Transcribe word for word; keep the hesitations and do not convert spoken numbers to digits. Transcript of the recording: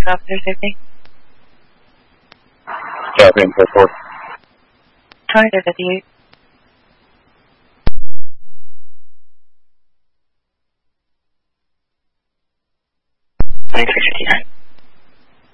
Officer safety. Copy, four four. twenty-five fifty-eight. twenty-three fifty-nine.